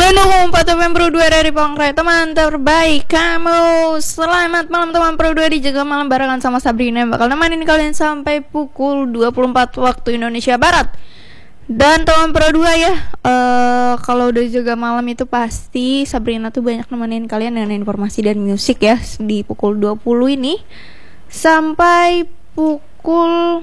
Untuk 4 November 2 dari Pongkret, teman terbaik kamu. Selamat malam teman Pro 2 di Jaga Malam barengan sama Sabrina yang bakal nemenin kalian sampai pukul 24 waktu Indonesia Barat. Dan teman Pro 2 ya, kalau udah jaga malam itu pasti Sabrina tuh banyak nemenin kalian dengan informasi dan musik ya. Di pukul 20 ini sampai pukul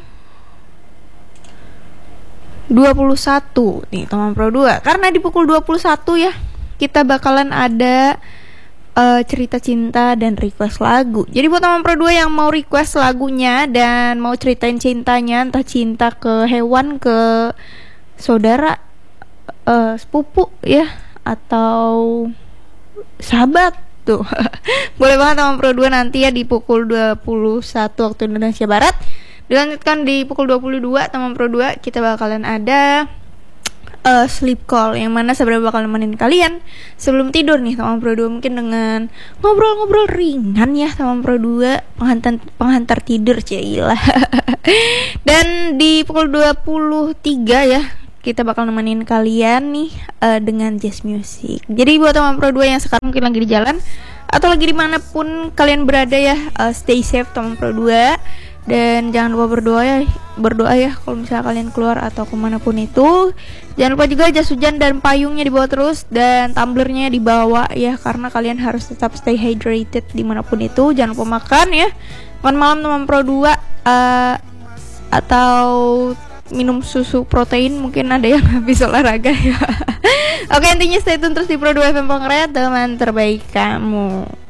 21 nih teman Pro 2. Karena di pukul 21 ya kita bakalan ada cerita cinta dan request lagu. Jadi buat teman Pro 2 yang mau request lagunya dan mau ceritain cintanya, entah cinta ke hewan, ke saudara, sepupu ya, atau sahabat tuh boleh banget teman Pro 2 nanti ya di pukul 21 waktu Indonesia Barat. Dilanjutkan di pukul 22 teman Pro 2 kita bakalan ada sleep call, yang mana Sabrina bakal nemenin kalian sebelum tidur nih teman Pro 2, mungkin dengan ngobrol-ngobrol ringan ya teman Pro 2, penghantar tidur cailah. Dan di pukul 23 ya kita bakal nemenin kalian nih dengan jazz music. Jadi buat teman Pro 2 yang sekarang mungkin lagi di jalan atau lagi dimanapun kalian berada ya, stay safe teman Pro 2. Dan jangan lupa berdoa ya kalau misalnya kalian keluar atau kemanapun itu. Jangan lupa juga jas hujan dan payungnya dibawa terus, dan tumblernya dibawa ya, karena kalian harus tetap stay hydrated dimanapun itu. Jangan lupa makan ya, makan malam teman Pro 2, atau minum susu protein, mungkin ada yang habis olahraga ya. Oke, intinya stay tune terus di Pro 2 FM Pongkret, teman terbaik kamu.